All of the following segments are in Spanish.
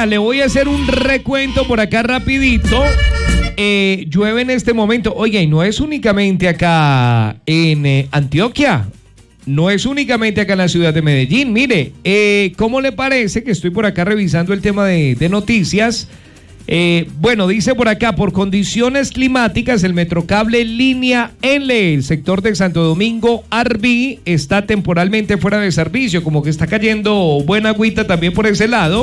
le voy a hacer un recuento por acá rapidito. Llueve en este momento. Oiga, y no es únicamente acá en Antioquia. No es únicamente acá en la ciudad de Medellín. Mire, ¿cómo le parece que estoy por acá revisando el tema de noticias? Bueno, dice por acá, por condiciones climáticas, el Metrocable Línea L, el sector de Santo Domingo, Arví, está temporalmente fuera de servicio, como que está cayendo buena agüita también por ese lado.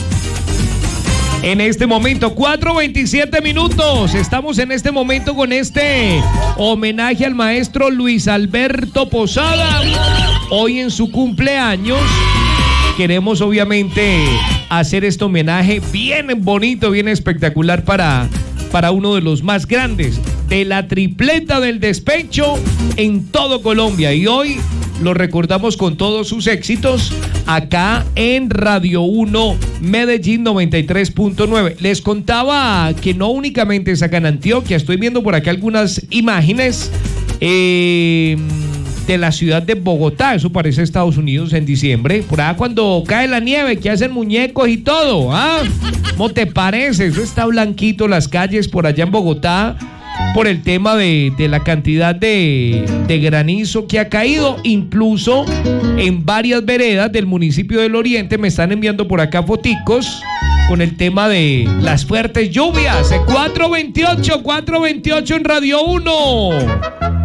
En este momento, 4:27 minutos, estamos en este momento con este homenaje al maestro Luis Alberto Posada, hoy en su cumpleaños. Queremos obviamente hacer este homenaje bien bonito, bien espectacular para uno de los más grandes de la tripleta del despecho en todo Colombia. Y hoy lo recordamos con todos sus éxitos acá en Radio 1 Medellín 93.9. Les contaba que no únicamente es acá en Antioquia, estoy viendo por acá algunas imágenes de la ciudad de Bogotá, eso parece Estados Unidos en diciembre, por allá cuando cae la nieve, que hacen muñecos y todo, ¿ah? ¿Cómo te parece? Eso está blanquito las calles por allá en Bogotá, por el tema de la cantidad de granizo que ha caído, incluso en varias veredas del municipio del Oriente. Me están enviando por acá foticos con el tema de las fuertes lluvias. 4:28 en Radio 1.